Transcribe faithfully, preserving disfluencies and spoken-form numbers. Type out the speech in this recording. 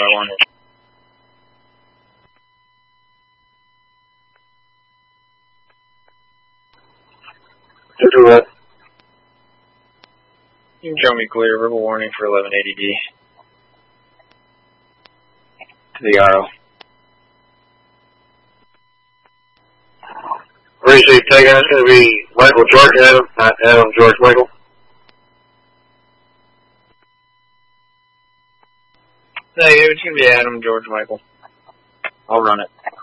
by one. To do what? You can show me clear. Verbal warning for eleven eighty D. To the R O. Receive taken. It's going to be Michael George Adam, not Adam George Michael. Negative. It's going to be Adam George Michael. I'll run it.